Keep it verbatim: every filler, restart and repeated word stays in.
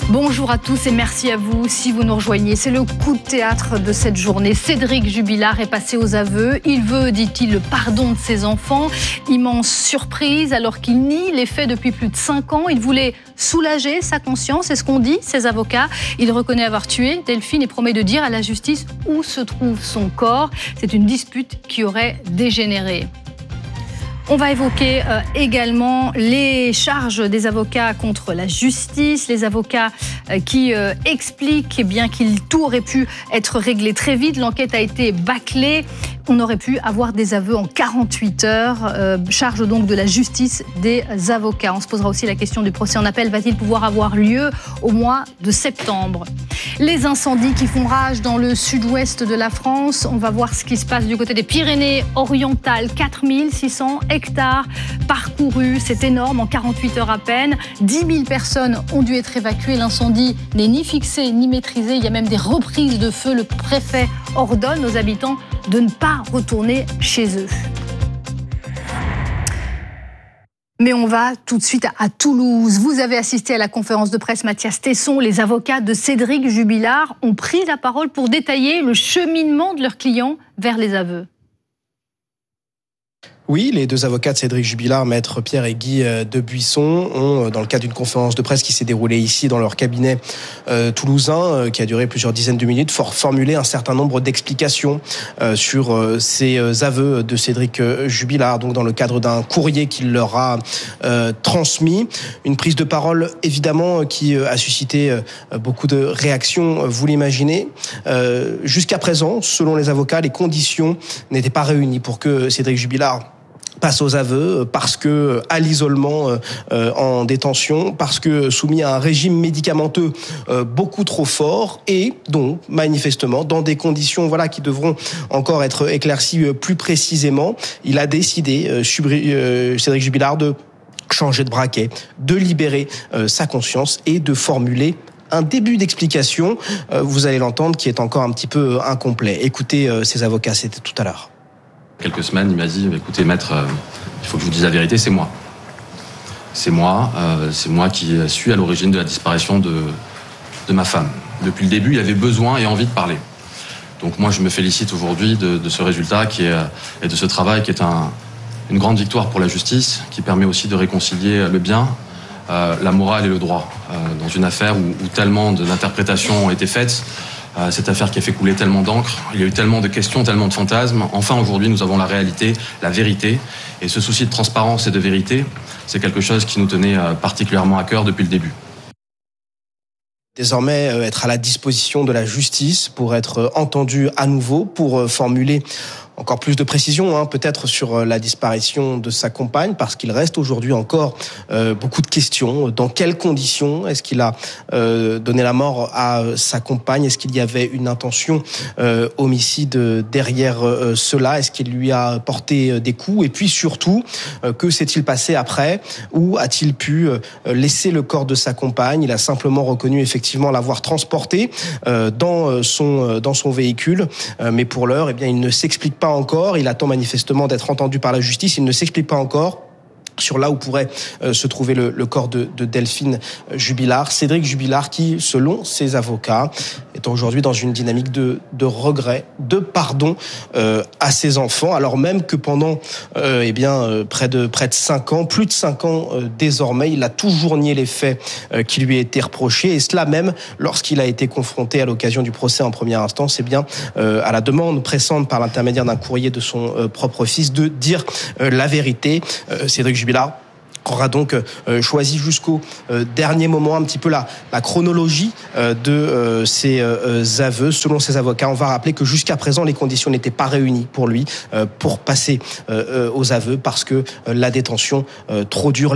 Bonjour à tous et merci à vous si vous nous rejoignez. C'est le coup de théâtre de cette journée. Cédric Jubilard est passé aux aveux. Il veut, dit-il, le pardon de ses enfants. Immense surprise alors qu'il nie les faits depuis plus de cinq ans. Il voulait soulager sa conscience, c'est ce qu'ont dit ses avocats. Il reconnaît avoir tué Delphine et promet de dire à la justice où se trouve son corps. C'est une dispute qui aurait dégénéré. On va évoquer euh, également les charges des avocats contre la justice, les avocats euh, qui euh, expliquent eh bien, qu'il tout aurait pu être réglé très vite. L'enquête a été bâclée. On aurait pu avoir des aveux en quarante-huit heures. Euh, charge donc de la justice des avocats. On se posera aussi la question du procès en appel. Va-t-il pouvoir avoir lieu au mois de septembre ? Les incendies qui font rage dans le sud-ouest de la France. On va voir ce qui se passe du côté des Pyrénées-Orientales. quatre mille six cents hectares parcourus. C'est énorme en quarante-huit heures à peine. dix mille personnes ont dû être évacuées. L'incendie n'est ni fixé ni maîtrisé. Il y a même des reprises de feu. Le préfet ordonne aux habitants de ne pas retourner chez eux. Mais on va tout de suite à Toulouse. Vous avez assisté à la conférence de presse Mathias Tesson. Les avocats de Cédric Jubilard ont pris la parole pour détailler le cheminement de leurs clients vers les aveux. Oui, les deux avocats de Cédric Jubilard, maître Pierre et Guy Debuisson, ont, dans le cadre d'une conférence de presse qui s'est déroulée ici dans leur cabinet euh, toulousain, euh, qui a duré plusieurs dizaines de minutes, for- formulé un certain nombre d'explications euh, sur euh, ces euh, aveux de Cédric Jubilard, donc dans le cadre d'un courrier qu'il leur a euh, transmis. Une prise de parole, évidemment, qui euh, a suscité euh, beaucoup de réactions, vous l'imaginez. Euh, jusqu'à présent, selon les avocats, les conditions n'étaient pas réunies pour que Cédric Jubilard passe aux aveux, parce que à l'isolement euh, en détention, parce que soumis à un régime médicamenteux euh, beaucoup trop fort, et donc manifestement dans des conditions voilà qui devront encore être éclaircies euh, plus précisément, il a décidé euh, Subri, euh, Cédric Jubilard de changer de braquet, de libérer euh, sa conscience et de formuler un début d'explication, euh, vous allez l'entendre, qui est encore un petit peu incomplet. Écoutez euh, ses avocats, c'était tout à l'heure. Quelques semaines, il m'a dit, écoutez maître, euh, il faut que je vous dise la vérité, c'est moi. C'est moi, euh, c'est moi qui suis à l'origine de la disparition de, de ma femme. Depuis le début, il avait besoin et envie de parler. Donc moi, je me félicite aujourd'hui de, de ce résultat qui est, et de ce travail qui est un, une grande victoire pour la justice, qui permet aussi de réconcilier le bien, euh, la morale et le droit. Euh, dans une affaire où, où tellement d'interprétations ont été faites, cette affaire qui a fait couler tellement d'encre, il y a eu tellement de questions, tellement de fantasmes. Enfin, aujourd'hui, nous avons la réalité, la vérité. Et ce souci de transparence et de vérité, c'est quelque chose qui nous tenait particulièrement à cœur depuis le début. Désormais, être à la disposition de la justice pour être entendu à nouveau, pour formuler encore plus de précisions, hein, peut-être sur la disparition de sa compagne, parce qu'il reste aujourd'hui encore euh, beaucoup de questions. Dans quelles conditions est-ce qu'il a euh, donné la mort à sa compagne ? Est-ce qu'il y avait une intention euh, homicide derrière euh, cela ? Est-ce qu'il lui a porté des coups ? Et puis surtout, euh, que s'est-il passé après ? Où a-t-il pu euh, laisser le corps de sa compagne ? Il a simplement reconnu effectivement l'avoir transporté euh, dans son dans son véhicule, euh, mais pour l'heure, eh bien, il ne s'explique pas encore. Il attend manifestement d'être entendu par la justice. Il ne s'explique pas encore sur là où pourrait euh, se trouver le, le corps de, de Delphine Jubilard. Cédric Jubilard qui, selon ses avocats, est aujourd'hui dans une dynamique de, de regret, de pardon euh, à ses enfants, alors même que pendant euh, eh bien, euh, près de près de cinq ans, plus de cinq ans euh, désormais, il a toujours nié les faits euh, qui lui étaient reprochés, et cela même lorsqu'il a été confronté à l'occasion du procès en première instance, c'est bien euh, à la demande pressante par l'intermédiaire d'un courrier de son euh, propre fils de dire euh, la vérité. Euh, Cédric Jubilard aura donc euh, choisi jusqu'au euh, dernier moment un petit peu la, la chronologie euh, de euh, ses euh, aveux. Selon ses avocats, on va rappeler que jusqu'à présent, les conditions n'étaient pas réunies pour lui euh, pour passer euh, aux aveux, parce que euh, la détention euh, trop dure.